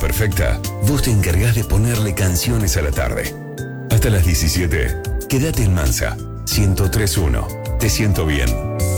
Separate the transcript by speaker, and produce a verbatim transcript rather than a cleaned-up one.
Speaker 1: perfecta, vos te encargás de ponerle canciones a la tarde. Hasta las diecisiete, quédate en Mansa, ciento tres punto uno. Te siento bien.